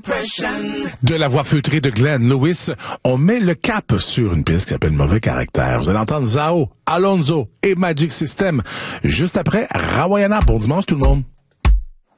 De la voix feutrée de Glenn Lewis, on met le cap sur une piste qui s'appelle Mauvais Caractère. Vous allez entendre Zao, Alonso et Magic System. Juste après, Rawayana. Bon dimanche tout le monde.